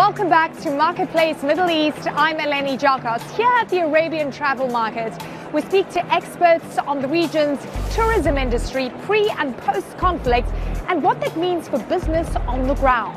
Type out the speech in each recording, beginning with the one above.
Welcome back to Marketplace Middle East. I'm Eleni Jakos. Here at the Arabian Travel Market, we speak to experts on the region's tourism industry pre- and post-conflict and what that means for business on the ground.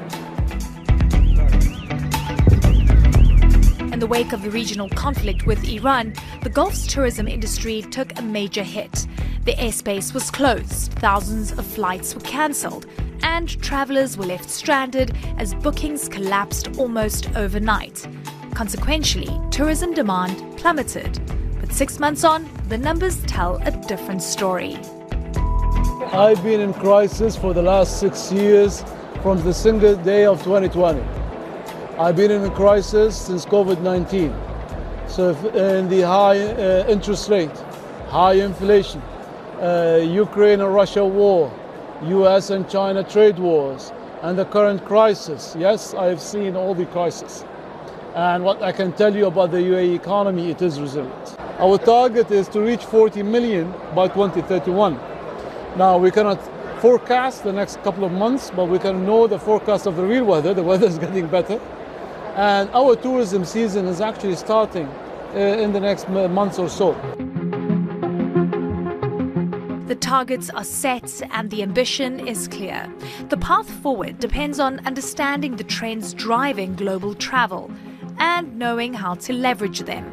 In the wake of the regional conflict with Iran, the Gulf's tourism industry took a major hit. The airspace was closed, thousands of flights were cancelled, and travellers were left stranded as bookings collapsed almost overnight. Consequentially, tourism demand plummeted. But 6 months on, the numbers tell a different story. I've been in crisis for the last 6 years from the single day of 2020. I've been in a crisis since COVID-19. So in the high interest rate, high inflation, Ukraine and Russia war, US and China trade wars, and the current crisis. Yes, I've seen all the crises. And what I can tell you about the UAE economy, it is resilient. Our target is to reach 40 million by 2031. Now, we cannot forecast the next couple of months, but we can know the forecast of the real weather. The weather is getting better. And our tourism season is actually starting in the next month or so. The targets are set and the ambition is clear. The path forward depends on understanding the trends driving global travel and knowing how to leverage them.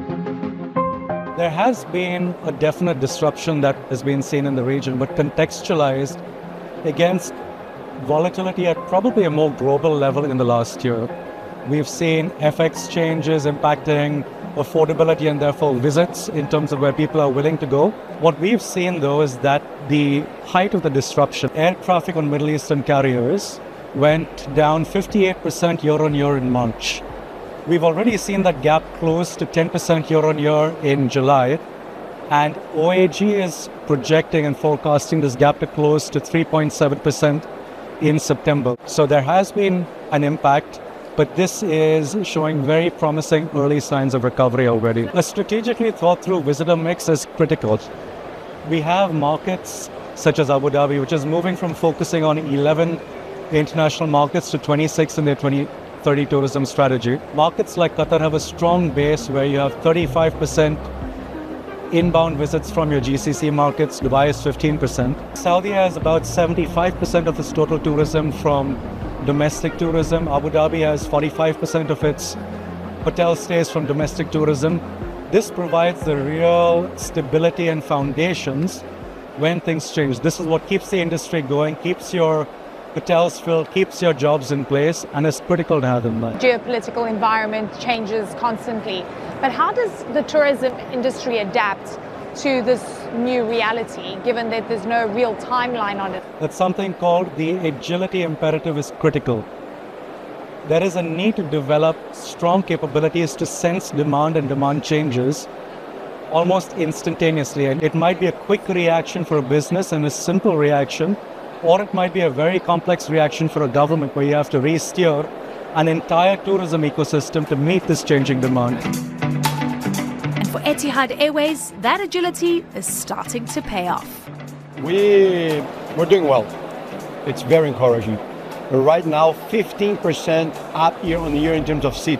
There has been a definite disruption that has been seen in the region, but contextualized against volatility at probably a more global level in the last year. We've seen FX changes impacting affordability and therefore visits in terms of where people are willing to go. What we've seen though is that the height of the disruption, air traffic on Middle Eastern carriers went down 58% year on year in March. We've already seen that gap close to 10% year on year in July, and OAG is projecting and forecasting this gap to close to 3.7% in September. So there has been an impact, but this is showing very promising early signs of recovery already. A strategically thought through visitor mix is critical. We have markets such as Abu Dhabi, which is moving from focusing on 11 international markets to 26 in their 2030 tourism strategy. Markets like Qatar have a strong base where you have 35% inbound visits from your GCC markets. Dubai is 15%. Saudi has about 75% of its total tourism from domestic tourism. Abu Dhabi has 45% of its hotel stays from domestic tourism. This provides the real stability and foundations when things change. This is what keeps the industry going, keeps your hotels filled, keeps your jobs in place, and is critical to have in mind. Geopolitical environment changes constantly, but how does the tourism industry adapt to this new reality, given that there's no real timeline on it? That's something called the agility imperative is critical. There is a need to develop strong capabilities to sense demand and demand changes almost instantaneously. And it might be a quick reaction for a business and a simple reaction, or it might be a very complex reaction for a government where you have to re-steer an entire tourism ecosystem to meet this changing demand. For Etihad Airways, that agility is starting to pay off. We're doing well. It's very encouraging. Right now, 15% up year on year in terms of seats.